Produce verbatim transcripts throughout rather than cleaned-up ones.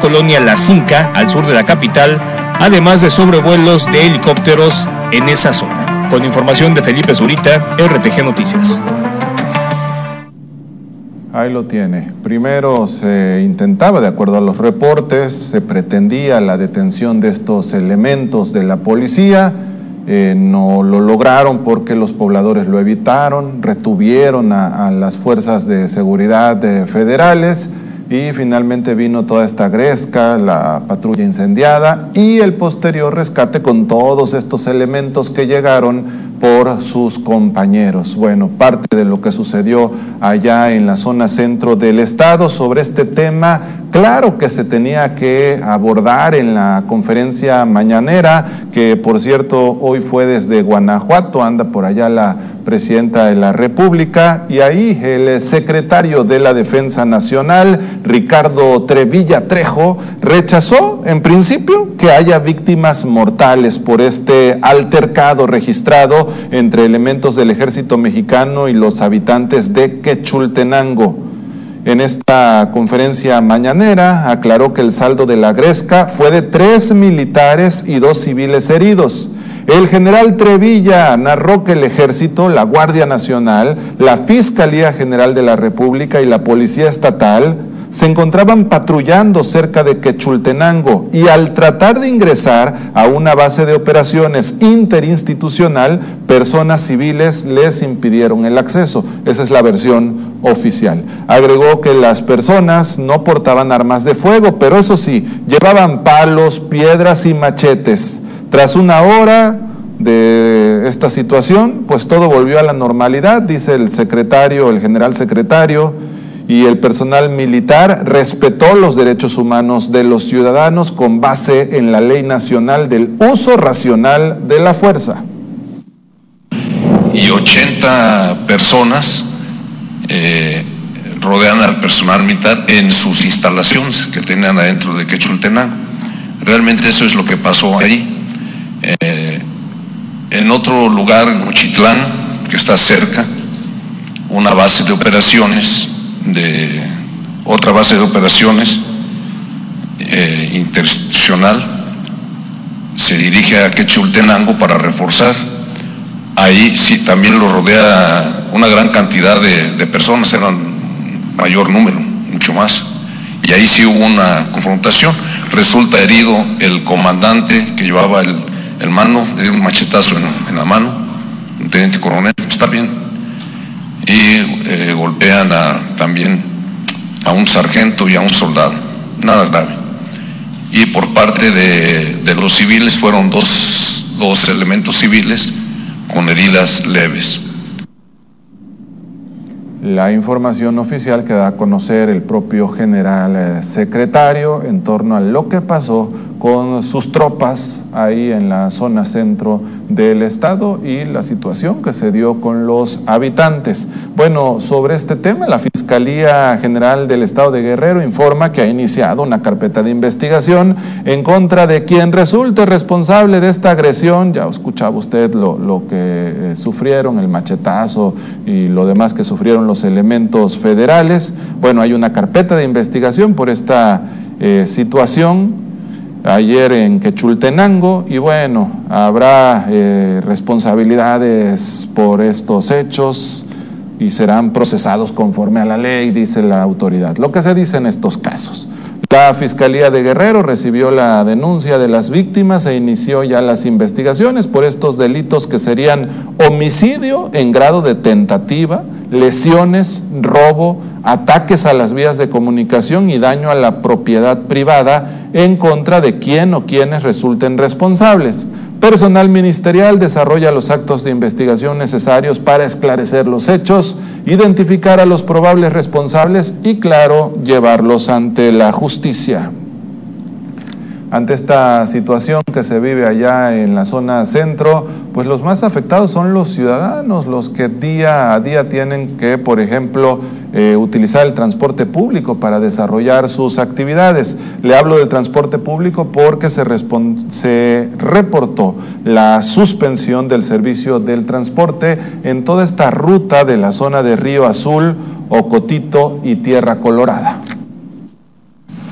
colonia La Cinca, al sur de la capital, además de sobrevuelos de helicópteros en esa zona. Con información de Felipe Zurita, R T G Noticias. Ahí lo tiene. Primero se intentaba, de acuerdo a los reportes, se pretendía la detención de estos elementos de la policía. Eh, no lo lograron porque los pobladores lo evitaron, retuvieron a, a las fuerzas de seguridad eh, federales y finalmente vino toda esta gresca, la patrulla incendiada y el posterior rescate con todos estos elementos que llegaron por sus compañeros. Bueno, parte de lo que sucedió allá en la zona centro del estado sobre este tema, claro que se tenía que abordar en la conferencia mañanera, que por cierto hoy fue desde Guanajuato, anda por allá la presidenta de la República, y ahí el secretario de la Defensa Nacional, Ricardo Trevilla Trejo, rechazó en principio que haya víctimas mortales por este altercado registrado entre elementos del ejército mexicano y los habitantes de Quechultenango. En esta conferencia mañanera aclaró que el saldo de la gresca fue de tres militares y dos civiles heridos. El general Trevilla narró que el Ejército, la Guardia Nacional, la Fiscalía General de la República y la Policía Estatal se encontraban patrullando cerca de Quechultenango y al tratar de ingresar a una base de operaciones interinstitucional, personas civiles les impidieron el acceso. Esa es la versión oficial. Agregó que las personas no portaban armas de fuego, pero eso sí, llevaban palos, piedras y machetes. Tras una hora de esta situación, pues todo volvió a la normalidad, dice el secretario, el general secretario, y el personal militar respetó los derechos humanos de los ciudadanos con base en la Ley Nacional del Uso Racional de la Fuerza. Y ochenta personas eh, rodean al personal militar en sus instalaciones que tenían adentro de Quechultenango. Realmente eso es lo que pasó ahí. Eh, en otro lugar, en Uchitlán, que está cerca, una base de operaciones, de otra base de operaciones eh, interinstitucional, se dirige a Quechultenango para reforzar. Ahí sí también lo rodea una gran cantidad de, de personas, eran mayor número, mucho más. Y ahí sí hubo una confrontación. Resulta herido el comandante que llevaba el el mano, le dio un machetazo en, en la mano, un teniente coronel, está bien, y eh, golpean a, también a un sargento y a un soldado, nada grave. Y por parte de, de los civiles fueron dos, dos elementos civiles con heridas leves. La información oficial que da a conocer el propio general eh, secretario en torno a lo que pasó con sus tropas ahí en la zona centro del estado y la situación que se dio con los habitantes. Bueno, sobre este tema, la Fiscalía General del Estado de Guerrero informa que ha iniciado una carpeta de investigación en contra de quien resulte responsable de esta agresión. Ya escuchaba usted lo, lo que eh, sufrieron, el machetazo y lo demás que sufrieron los elementos federales. Bueno, hay una carpeta de investigación por esta eh, situación ayer en Quechultenango y bueno, habrá eh, responsabilidades por estos hechos y serán procesados conforme a la ley, dice la autoridad. Lo que se dice en estos casos. La Fiscalía de Guerrero recibió la denuncia de las víctimas e inició ya las investigaciones por estos delitos que serían homicidio en grado de tentativa, lesiones, robo, ataques a las vías de comunicación y daño a la propiedad privada en contra de quien o quienes resulten responsables. Personal ministerial desarrolla los actos de investigación necesarios para esclarecer los hechos, identificar a los probables responsables y, claro, llevarlos ante la justicia. Ante esta situación que se vive allá en la zona centro, pues los más afectados son los ciudadanos, los que día a día tienen que, por ejemplo, eh, utilizar el transporte público para desarrollar sus actividades. Le hablo del transporte público porque se, se reportó la suspensión del servicio del transporte en toda esta ruta de la zona de Río Azul, Ocotito y Tierra Colorada.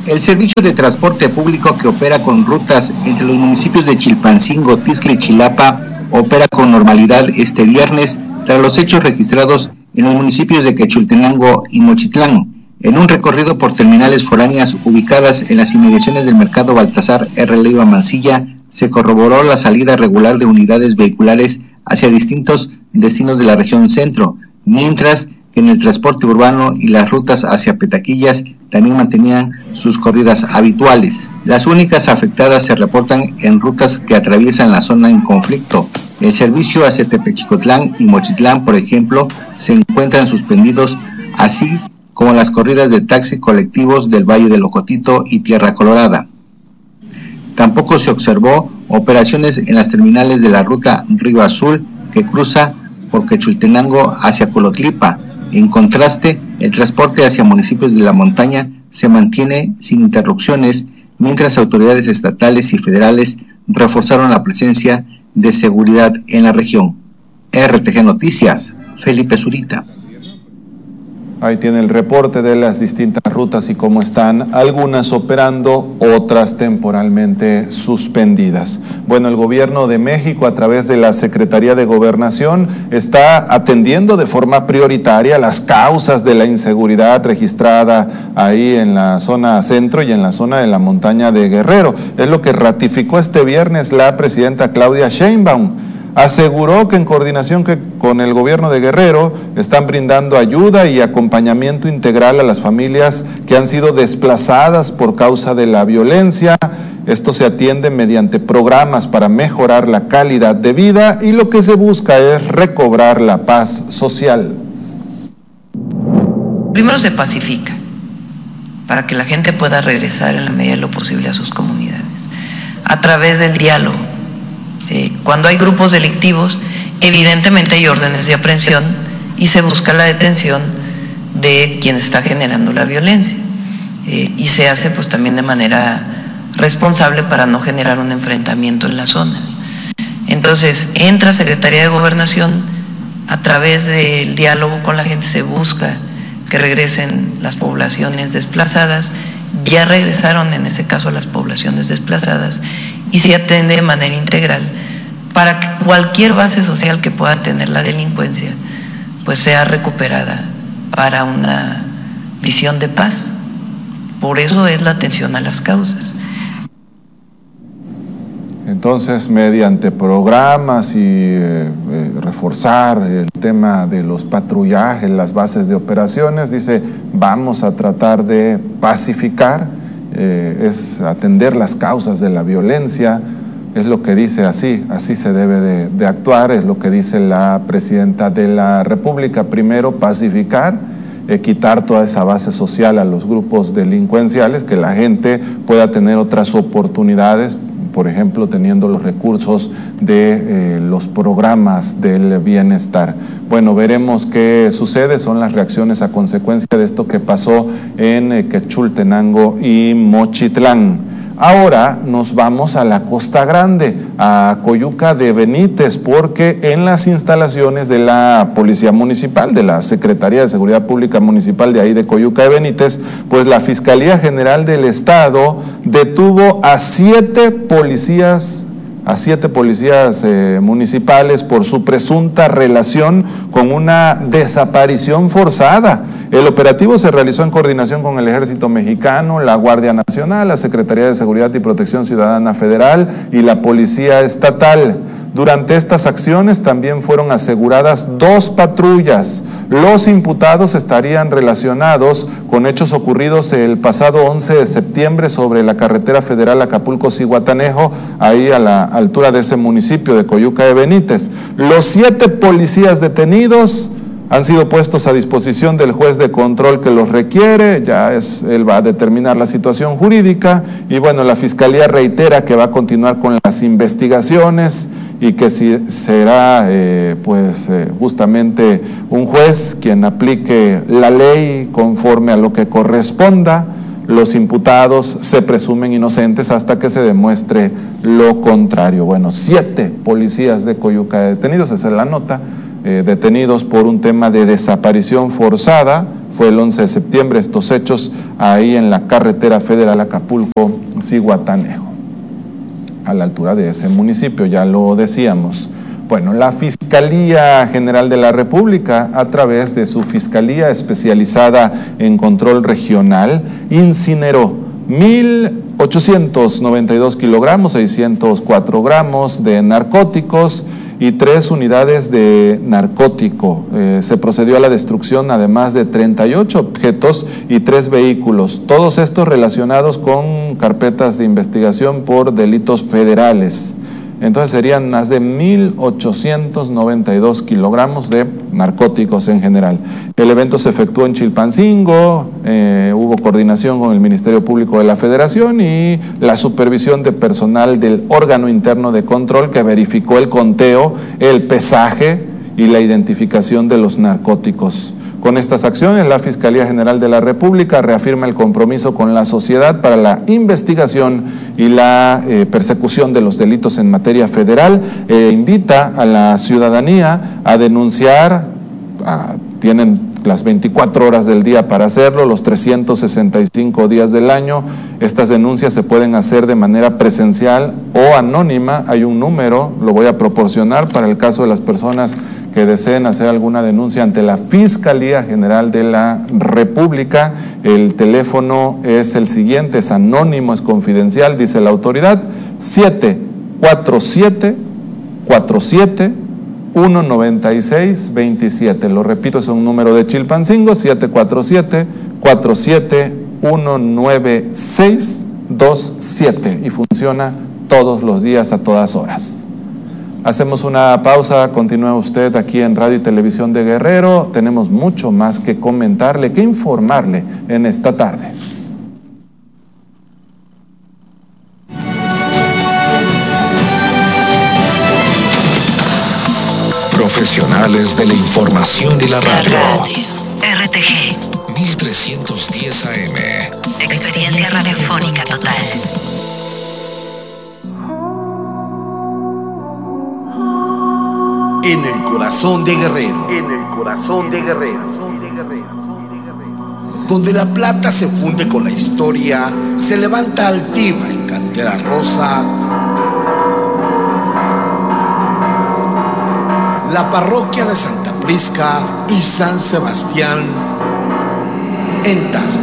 El servicio de transporte público que opera con rutas entre los municipios de Chilpancingo, Tixla y Chilapa opera con normalidad este viernes tras los hechos registrados en los municipios de Quechultenango y Mochitlán. En un recorrido por terminales foráneas ubicadas en las inmediaciones del mercado Baltasar R. Leiva Mancilla, se corroboró la salida regular de unidades vehiculares hacia distintos destinos de la región centro, mientras que en el transporte urbano y las rutas hacia Petaquillas también mantenían sus corridas habituales. Las únicas afectadas se reportan en rutas que atraviesan la zona en conflicto. El servicio hacia Tepechicotlán y Mochitlán, por ejemplo, se encuentran suspendidos, así como las corridas de taxi colectivos del Valle de Locotito y Tierra Colorada. Tampoco se observó operaciones en las terminales de la ruta Río Azul que cruza por Quechultenango hacia Colotlipa. En contraste, el transporte hacia municipios de la montaña se mantiene sin interrupciones, mientras autoridades estatales y federales reforzaron la presencia de seguridad en la región. R T G Noticias, Felipe Zurita. Ahí tiene el reporte de las distintas rutas y cómo están, algunas operando, otras temporalmente suspendidas. Bueno, el gobierno de México, a través de la Secretaría de Gobernación, está atendiendo de forma prioritaria las causas de la inseguridad registrada ahí en la zona centro y en la zona de la montaña de Guerrero. Es lo que ratificó este viernes la presidenta Claudia Sheinbaum. Aseguró que en coordinación que con el gobierno de Guerrero están brindando ayuda y acompañamiento integral a las familias que han sido desplazadas por causa de la violencia. Esto se atiende mediante programas para mejorar la calidad de vida y lo que se busca es recobrar la paz social. Primero se pacifica para que la gente pueda regresar en la medida de lo posible a sus comunidades a través del diálogo. Eh, cuando hay grupos delictivos, evidentemente hay órdenes de aprehensión y se busca la detención de quien está generando la violencia. Eh, y se hace pues también de manera responsable para no generar un enfrentamiento en la zona. Entonces, entra Secretaría de Gobernación, a través del diálogo con la gente se busca que regresen las poblaciones desplazadas. Ya regresaron en este caso las poblaciones desplazadas y se atiende de manera integral para que cualquier base social que pueda tener la delincuencia pues sea recuperada para una visión de paz. Por eso es la atención a las causas. Entonces, mediante programas y eh, eh, reforzar el tema de los patrullajes, las bases de operaciones, dice, vamos a tratar de pacificar, eh, es atender las causas de la violencia, es lo que dice así, así se debe de, de actuar, es lo que dice la presidenta de la República. Primero, pacificar, eh, quitar toda esa base social a los grupos delincuenciales, que la gente pueda tener otras oportunidades, por ejemplo, teniendo los recursos de eh, los programas del bienestar. Bueno, veremos qué sucede, son las reacciones a consecuencia de esto que pasó en eh, Quechultenango y Mochitlán. Ahora nos vamos a la Costa Grande, a Coyuca de Benítez, porque en las instalaciones de la Policía Municipal, de la Secretaría de Seguridad Pública Municipal de ahí de Coyuca de Benítez, pues la Fiscalía General del Estado detuvo a siete policías a siete policías eh, municipales por su presunta relación con una desaparición forzada. El operativo se realizó en coordinación con el Ejército Mexicano, la Guardia Nacional, la Secretaría de Seguridad y Protección Ciudadana Federal y la Policía Estatal. Durante estas acciones también fueron aseguradas dos patrullas. Los imputados estarían relacionados con hechos ocurridos el pasado once de septiembre sobre la carretera federal Acapulco-Zihuatanejo, ahí a la altura de ese municipio de Coyuca de Benítez. Los siete policías detenidos han sido puestos a disposición del juez de control que los requiere, ya es, él va a determinar la situación jurídica y bueno, la Fiscalía reitera que va a continuar con las investigaciones y que si será eh, pues eh, justamente un juez quien aplique la ley conforme a lo que corresponda. Los imputados se presumen inocentes hasta que se demuestre lo contrario. Bueno, siete policías de Coyuca detenidos, esa es la nota. eh, detenidos por un tema de desaparición forzada. Fue el once de septiembre estos hechos ahí en la carretera federal Acapulco-Zihuatanejo, a la altura de ese municipio, ya lo decíamos. Bueno, la Fiscalía General de la República, a través de su Fiscalía Especializada en Control Regional, incineró mil ochocientos noventa y dos kilogramos, seiscientos cuatro gramos de narcóticos y tres unidades de narcótico. Eh, se procedió a la destrucción además de treinta y ocho objetos y tres vehículos, todos estos relacionados con carpetas de investigación por delitos federales. Entonces serían más de mil ochocientos noventa y dos kilogramos de narcóticos en general. El evento se efectuó en Chilpancingo, eh, hubo coordinación con el Ministerio Público de la Federación y la supervisión de personal del órgano interno de control que verificó el conteo, el pesaje y la identificación de los narcóticos. Con estas acciones, la Fiscalía General de la República reafirma el compromiso con la sociedad para la investigación y la eh, persecución de los delitos en materia federal. Eh, invita a la ciudadanía a denunciar, a, tienen las veinticuatro horas del día para hacerlo, los trescientos sesenta y cinco días del año. Estas denuncias se pueden hacer de manera presencial o anónima. Hay un número, lo voy a proporcionar para el caso de las personas que deseen hacer alguna denuncia ante la Fiscalía General de la República. El teléfono es el siguiente, es anónimo, es confidencial, dice la autoridad, siete cuatro siete, cuatro siete, uno nueve seis dos siete. Lo repito, es un número de Chilpancingo, siete cuatro siete, cuatro siete, uno nueve seis dos siete, y funciona todos los días a todas horas. Hacemos una pausa, continúa usted aquí en Radio y Televisión de Guerrero. Tenemos mucho más que comentarle, que informarle en esta tarde. Profesionales de la información y la radio. La radio. R T G. mil trescientos diez A M. Experiencia radiofónica total. En el corazón de Guerrero. En el corazón de Guerrero. Donde la plata se funde con la historia, se levanta altiva en cantera rosa la parroquia de Santa Prisca y San Sebastián en Tasco.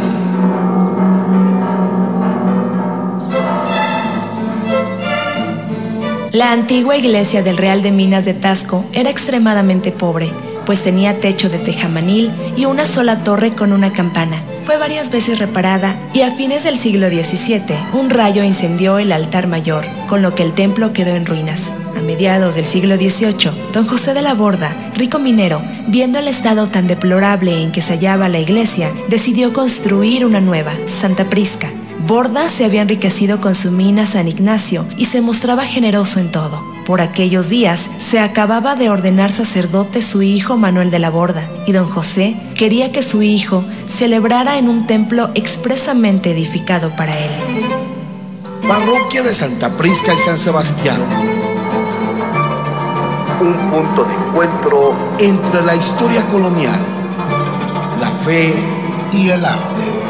La antigua iglesia del Real de Minas de Tasco era extremadamente pobre, pues tenía techo de tejamanil y una sola torre con una campana. Fue varias veces reparada y a fines del siglo diecisiete un rayo incendió el altar mayor, con lo que el templo quedó en ruinas. A mediados del siglo dieciocho, don José de la Borda, rico minero, viendo el estado tan deplorable en que se hallaba la iglesia, decidió construir una nueva, Santa Prisca. Borda se había enriquecido con su mina San Ignacio y se mostraba generoso en todo. Por aquellos días se acababa de ordenar sacerdote su hijo Manuel de la Borda, y don José quería que su hijo celebrara en un templo expresamente edificado para él. Parroquia de Santa Prisca y San Sebastián. Un punto de encuentro entre la historia colonial, la fe y el arte.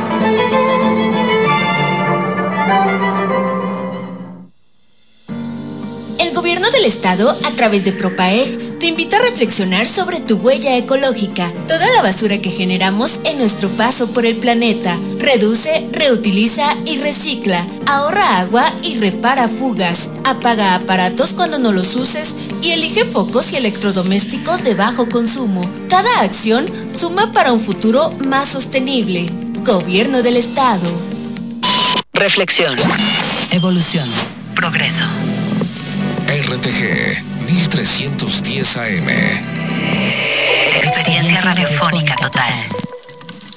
El gobierno del estado, a través de Propaeg, te invita a reflexionar sobre tu huella ecológica, toda la basura que generamos en nuestro paso por el planeta. Reduce, reutiliza y recicla. Ahorra agua y repara fugas. Apaga aparatos cuando no los uses y elige focos y electrodomésticos de bajo consumo. Cada acción suma para un futuro más sostenible. Gobierno del estado. Reflexión. Evolución. Progreso. R T G mil trescientos diez A M. Experiencia radiofónica total.